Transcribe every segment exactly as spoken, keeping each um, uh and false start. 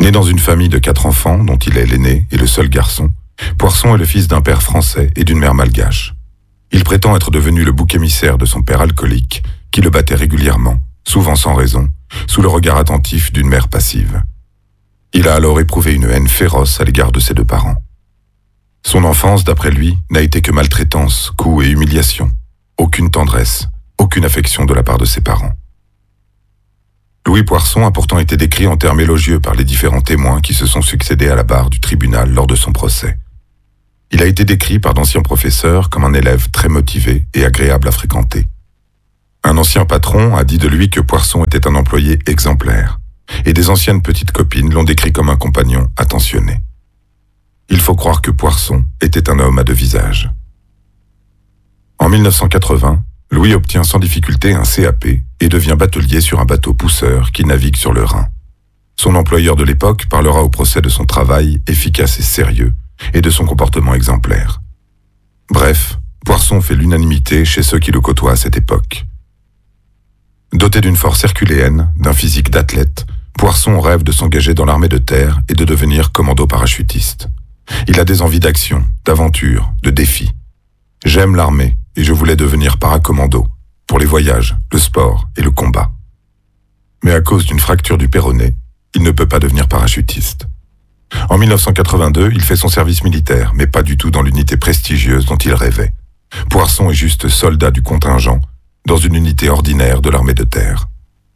Né dans une famille de quatre enfants, dont il est l'aîné et le seul garçon, Poirson est le fils d'un père français et d'une mère malgache. Il prétend être devenu le bouc émissaire de son père alcoolique, qui le battait régulièrement, souvent sans raison, sous le regard attentif d'une mère passive. Il a alors éprouvé une haine féroce à l'égard de ses deux parents. Son enfance, d'après lui, n'a été que maltraitance, coups et humiliation. Aucune tendresse, aucune affection de la part de ses parents. Louis Poirson a pourtant été décrit en termes élogieux par les différents témoins qui se sont succédés à la barre du tribunal lors de son procès. Il a été décrit par d'anciens professeurs comme un élève très motivé et agréable à fréquenter. Un ancien patron a dit de lui que Poirson était un employé exemplaire, et des anciennes petites copines l'ont décrit comme un compagnon attentionné. Il faut croire que Poirson était un homme à deux visages. En mille neuf cent quatre-vingts, Louis obtient sans difficulté un C A P et devient batelier sur un bateau pousseur qui navigue sur le Rhin. Son employeur de l'époque parlera au procès de son travail efficace et sérieux et de son comportement exemplaire. Bref, Poirson fait l'unanimité chez ceux qui le côtoient à cette époque. Doté d'une force herculéenne, d'un physique d'athlète, Poirson rêve de s'engager dans l'armée de terre et de devenir commando parachutiste. Il a des envies d'action, d'aventure, de défi. « J'aime l'armée et je voulais devenir paracommando, pour les voyages, le sport et le combat. » Mais à cause d'une fracture du péroné, il ne peut pas devenir parachutiste. En mille neuf cent quatre-vingt-deux, il fait son service militaire, mais pas du tout dans l'unité prestigieuse dont il rêvait. Poirson est juste soldat du contingent, dans une unité ordinaire de l'armée de terre.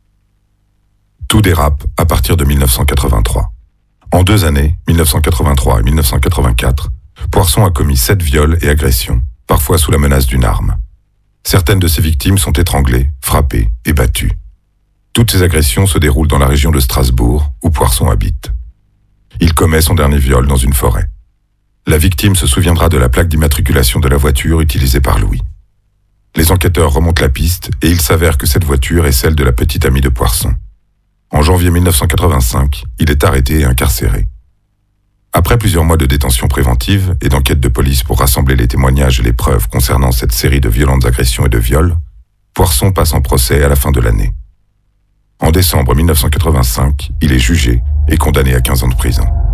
Tout dérape à partir de mille neuf cent quatre-vingt-trois. En deux années, mille neuf cent quatre-vingt-trois et mille neuf cent quatre-vingt-quatre, Poirson a commis sept viols et agressions, parfois sous la menace d'une arme. Certaines de ses victimes sont étranglées, frappées et battues. Toutes ces agressions se déroulent dans la région de Strasbourg, où Poirson habite. Il commet son dernier viol dans une forêt. La victime se souviendra de la plaque d'immatriculation de la voiture utilisée par Louis. Les enquêteurs remontent la piste et il s'avère que cette voiture est celle de la petite amie de Poirson. En janvier mille neuf cent quatre-vingt-cinq, il est arrêté et incarcéré. Après plusieurs mois de détention préventive et d'enquête de police pour rassembler les témoignages et les preuves concernant cette série de violentes agressions et de viols, Poirson passe en procès à la fin de l'année. En décembre mille neuf cent quatre-vingt-cinq, il est jugé et condamné à quinze ans de prison.